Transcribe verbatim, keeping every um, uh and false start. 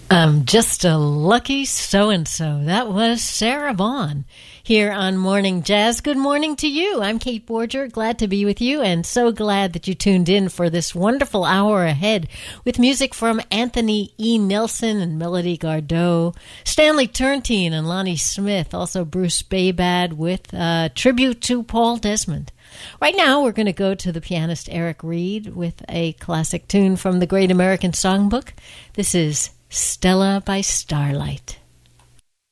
I'm just a lucky so-and-so. That was Sarah Vaughan here on Morning Jazz. Good morning to you. I'm Kate Borger. Glad to be with you, and so glad that you tuned in for this wonderful hour ahead with music from Anthony E. Nelson and Melody Gardot, Stanley Turrentine and Lonnie Smith, also Bruce Babad with a tribute to Paul Desmond. Right now, we're going to go to the pianist Eric Reed with a classic tune from the Great American Songbook. This is Stella by Starlight.